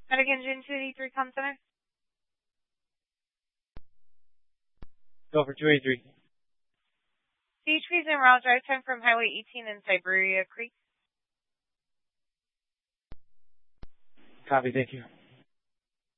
Medic Engine 283 Com Center. Go for 283. CHP's en route drive time from Highway 18 in Siberia Creek. Copy, thank you.